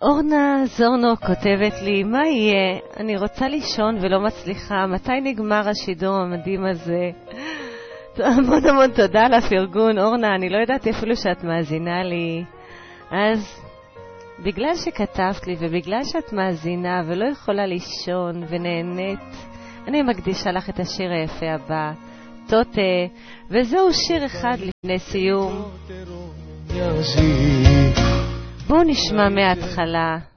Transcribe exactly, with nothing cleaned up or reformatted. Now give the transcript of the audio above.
אורנה זורנו כותבת לי, מה יהיה? אני רוצה לישון ולא מצליחה. מתי נגמר השידור המדהים הזה? המון המון תודה על הפרגון. אורנה, אני לא יודעת אפילו שאת מאזינה לי. אז בגלל שכתבת לי ובגלל שאת מאזינה ולא יכולה לישון ונהנית, אני מקדישה לך את השיר היפה הבא, טוטה, וזהו שיר אחד לפני סיום. בואו נשמע מההתחלה.